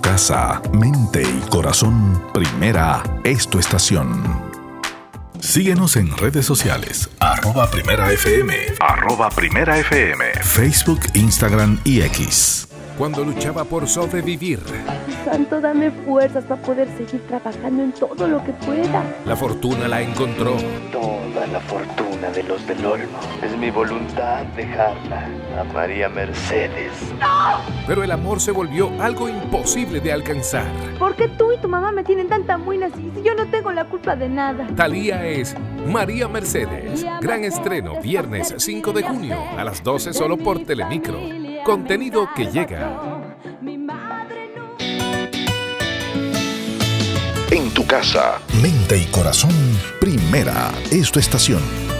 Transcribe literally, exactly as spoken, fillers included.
casa, mente y corazón, Primera es tu estación. Síguenos en redes sociales, arroba Primera F M, arroba Primera F M, Facebook, Instagram y X. Cuando luchaba por sobrevivir, Santo, dame fuerzas para poder seguir trabajando en todo lo que pueda. la fortuna la encontró. Toda la fortuna de los del Olmo. Es mi voluntad dejarla a María Mercedes. Pero el amor se volvió algo imposible de alcanzar. ¿Por qué tú y tu mamá me tienen tanta muina así si yo no tengo la culpa de nada? Thalía es María Mercedes. Gran estreno viernes cinco de junio a las doce solo por Telemicro. Contenido que llega. En tu casa, mente y corazón, Primera es tu estación.